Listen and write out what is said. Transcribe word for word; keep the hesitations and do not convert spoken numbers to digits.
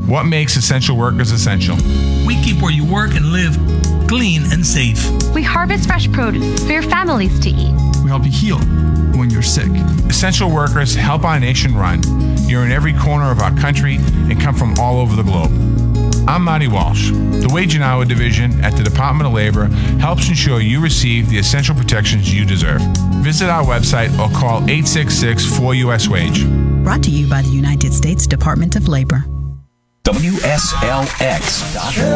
What makes essential workers essential? We keep where you work and live clean and safe. We harvest fresh produce for your families to eat. We help you heal when you're sick. Essential workers help our nation run. You're in every corner of our country and come from all over the globe. I'm Marty Walsh. The Wage and Hour Division at the Department of Labor helps ensure you receive the essential protections you deserve. Visit our website or call eight six six four U S Wage. Brought to you by the United States Department of Labor. W S L X dot org